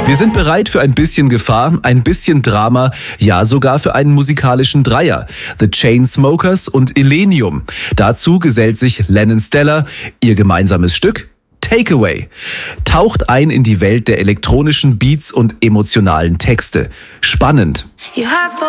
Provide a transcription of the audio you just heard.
Wir sind bereit für ein bisschen Gefahr, ein bisschen Drama, ja sogar für einen musikalischen Dreier. The Chainsmokers und Illenium. Dazu gesellt sich Lennon Stella, ihr gemeinsames Stück Takeaway. Taucht ein in die Welt der elektronischen Beats und emotionalen Texte. Spannend.